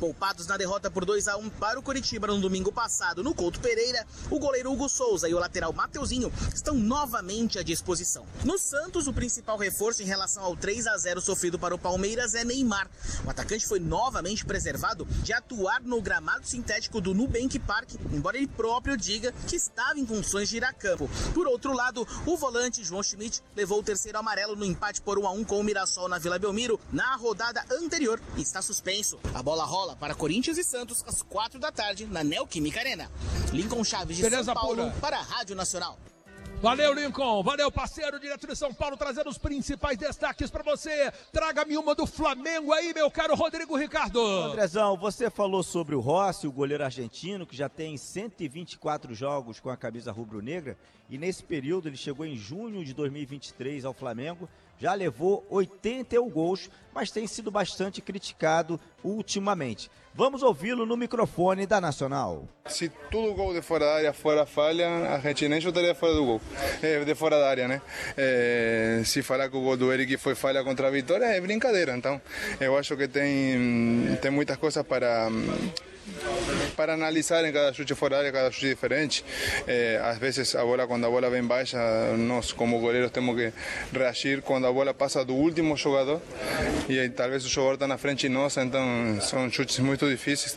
Poupados na derrota por 2-1 para o Coritiba no domingo passado no Couto Pereira, o goleiro Hugo Souza e o lateral Mateuzinho estão novamente à disposição. No Santos, o principal reforço em relação ao 3-0 sofrido para o Palmeiras é Neymar. O atacante foi novamente preservado de atuar no gramado sintético do Nubank Park, embora ele próprio diga que estava em funções de ir a campo. Por outro lado, o volante João Schmidt levou o terceiro amarelo no empate por 1-1 com o Mirassol na Vila Belmiro na rodada anterior e está suspenso. A bola rola para Corinthians e Santos às 4 da tarde na Neoquímica Arena. Lincoln Chaves de São Paulo para a Rádio Nacional. Valeu, Lincoln. Valeu, parceiro, direto de São Paulo, trazendo os principais destaques para você. Traga-me uma do Flamengo aí, meu caro Rodrigo Ricardo. Andrezão, você falou sobre o Rossi, o goleiro argentino, que já tem 124 jogos com a camisa rubro-negra. E nesse período, ele chegou em junho de 2023 ao Flamengo. Já levou 81 gols, mas tem sido bastante criticado ultimamente. Vamos ouvi-lo no microfone da Nacional. Se todo gol de fora da área fora falha, a gente nem chutaria fora do gol, de fora da área, né? Se falar que o gol do Eric foi falha contra a Vitória, é brincadeira. Então, eu acho que tem muitas coisas para analisar em cada chute fora da área, cada chute diferente. Às vezes, quando a bola vem baixa, nós como goleiros temos que reagir quando a bola passa do último jogador e aí, talvez o jogador está na frente de nós, então são chutes muito difíceis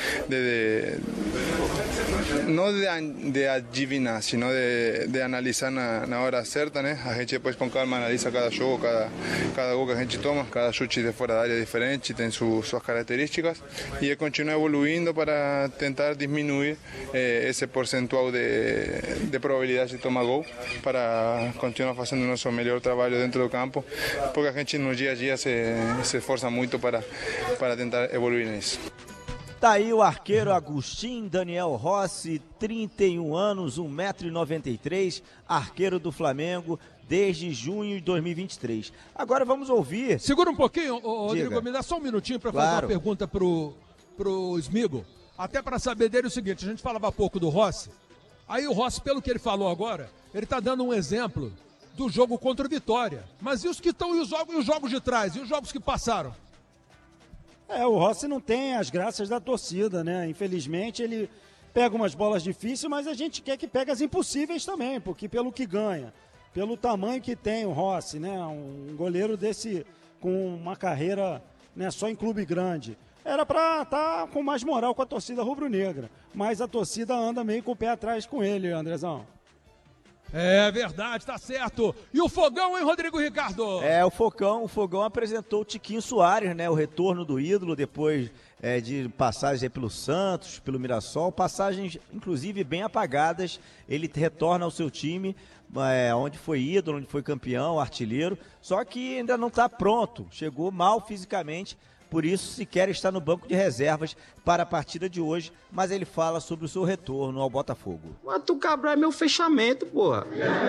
não de adivinhar, sino de analisar na hora certa, né? A gente depois com calma analisa cada jogo, cada gol que a gente toma, cada chute de fora da área é diferente, tem suas características e continua evoluindo para tentar diminuir esse percentual de probabilidade de tomar gol para continuar fazendo o nosso melhor trabalho dentro do campo, porque a gente no dia a dia se esforça muito para tentar evoluir nisso. Tá aí o arqueiro Agustin Daniel Rossi, 31 anos, 1,93 m, arqueiro do Flamengo desde junho de 2023. Agora vamos ouvir... Segura um pouquinho, Rodrigo, me dá só um minutinho para fazer uma pergunta pro Smigo, até para saber dele o seguinte, a gente falava há pouco do Rossi, aí o Rossi, pelo que ele falou agora, ele tá dando um exemplo do jogo contra o Vitória, mas e os que estão, e os jogos de trás, e os jogos que passaram? O Rossi não tem as graças da torcida, né? Infelizmente ele pega umas bolas difíceis, mas a gente quer que pegue as impossíveis também, porque pelo que ganha, pelo tamanho que tem o Rossi, né? Um goleiro desse, com uma carreira, né, só em clube grande. Era para estar com mais moral com a torcida rubro-negra, mas a torcida anda meio com o pé atrás com ele, Andrezão. É verdade, tá certo. E o Fogão, hein, Rodrigo Ricardo? O Fogão apresentou o Tiquinho Soares, né? O retorno do ídolo depois de passagens aí pelo Santos, pelo Mirassol, passagens inclusive bem apagadas. Ele retorna ao seu time, onde foi ídolo, onde foi campeão, artilheiro, só que ainda não está pronto, chegou mal fisicamente. Por isso, sequer está no banco de reservas para a partida de hoje, mas ele fala sobre o seu retorno ao Botafogo. O Arthur Cabral é meu fechamento, porra.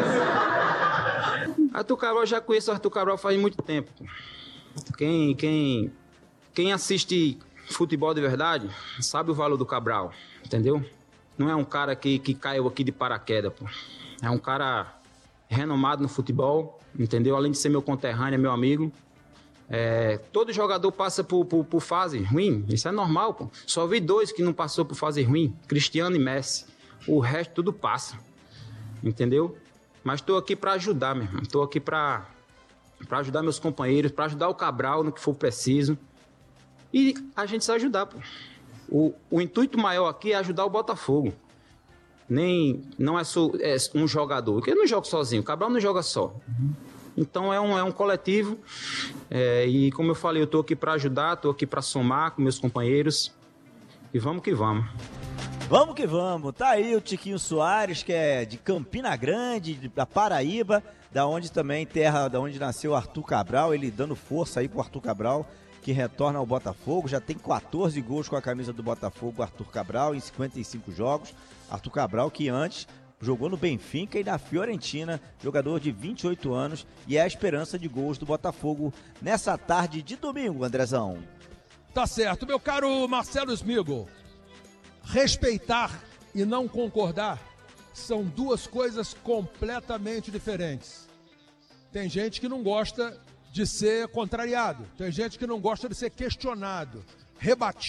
Arthur Cabral, eu já conheço o Arthur Cabral faz muito tempo. Quem assiste futebol de verdade sabe o valor do Cabral, entendeu? Não é um cara que caiu aqui de paraquedas, pô. É um cara renomado no futebol, entendeu? Além de ser meu conterrâneo, é meu amigo. Todo jogador passa por fase ruim, isso é normal, pô. Só vi 2 que não passou por fase ruim, Cristiano e Messi. O resto tudo passa, entendeu? Mas estou aqui para ajudar, meu irmão. Estou aqui para ajudar meus companheiros, para ajudar o Cabral no que for preciso. E a gente se ajudar, pô. O intuito maior aqui é ajudar o Botafogo. Não é só um jogador, porque eu não jogo sozinho, o Cabral não joga só. Então é um coletivo e como eu falei, eu estou aqui para ajudar, estou aqui para somar com meus companheiros e vamos que vamos. Vamos que vamos, tá aí o Tiquinho Soares, que é de Campina Grande, da Paraíba, da onde também da onde nasceu o Arthur Cabral, ele dando força aí pro Arthur Cabral, que retorna ao Botafogo, já tem 14 gols com a camisa do Botafogo, Arthur Cabral, em 55 jogos, Arthur Cabral que antes jogou no Benfica e na Fiorentina, jogador de 28 anos e é a esperança de gols do Botafogo nessa tarde de domingo, Andrezão. Tá certo, meu caro Marcelo Smigo. Respeitar e não concordar são duas coisas completamente diferentes. Tem gente que não gosta de ser contrariado, tem gente que não gosta de ser questionado, rebatido.